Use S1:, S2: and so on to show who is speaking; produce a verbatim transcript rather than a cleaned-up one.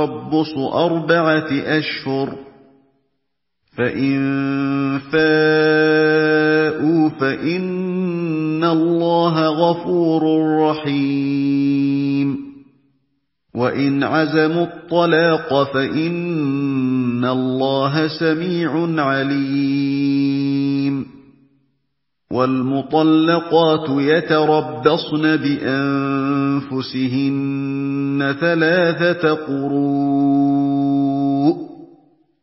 S1: تَرَبُّصُ أَرْبَعَةِ أَشْهُرٍ ۖ فَإِن فَاءُوا فَإِنَّ اللَّهَ غَفُورٌ رَّحِيمٌ وَإِنْ عَزَمُوا الطَّلَاقَ فَإِنَّ اللَّهَ سَمِيعٌ عَلِيمٌ وَالْمُطَلَّقَاتُ يَتَرَبَّصْنَ بِأَنفُسِهِنَّ ثَلَاثَةَ قُرُوءٍ